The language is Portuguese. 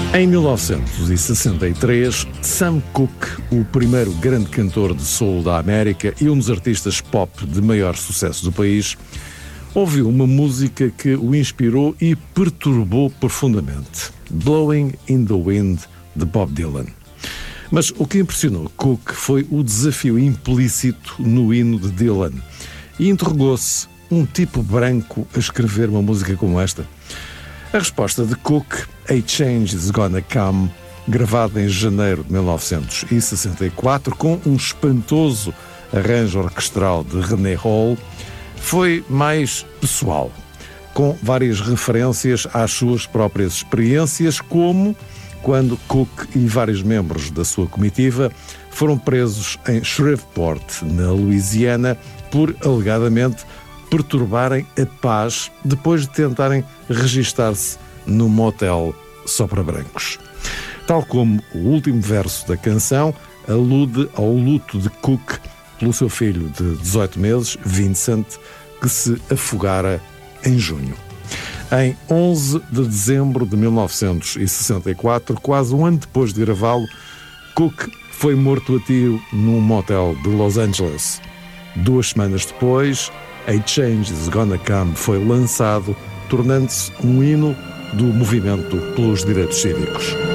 Em 1963, Sam Cooke, o primeiro grande cantor de soul da América e um dos artistas pop de maior sucesso do país, ouviu uma música que o inspirou e perturbou profundamente: Blowing in the Wind, de Bob Dylan. Mas o que impressionou Cooke foi o desafio implícito no hino de Dylan. E interrogou-se: um tipo branco a escrever uma música como esta? A resposta de Cooke, A Change Is Gonna Come, gravada em janeiro de 1964, com um espantoso arranjo orquestral de René Hall, foi mais pessoal, com várias referências às suas próprias experiências, como quando Cooke e vários membros da sua comitiva foram presos em Shreveport, na Louisiana, por, alegadamente, perturbarem a paz depois de tentarem registar-se num motel só para brancos. Tal como o último verso da canção alude ao luto de Cooke pelo seu filho de 18 meses, Vincent, que se afogara em junho. Em 11 de dezembro de 1964, quase um ano depois de gravá-lo, Cooke foi morto a tiro num motel de Los Angeles. 2 semanas depois, A Change Is Gonna Come foi lançado, tornando-se um hino do movimento pelos direitos cívicos.